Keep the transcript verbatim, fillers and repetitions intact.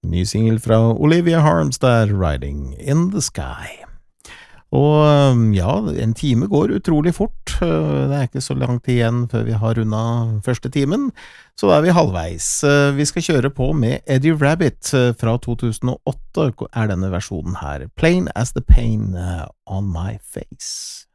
Ny single fra Olivia Harms der, Riding in the Sky. Og ja, en time går utrolig fort, det er ikke så langt igjen før vi har rundet første timen, så er vi halvveis. Vi skal kjøre på med Eddie Rabbit fra to tusen og åtte, er denne versjonen her, Plain as the Pain on my face.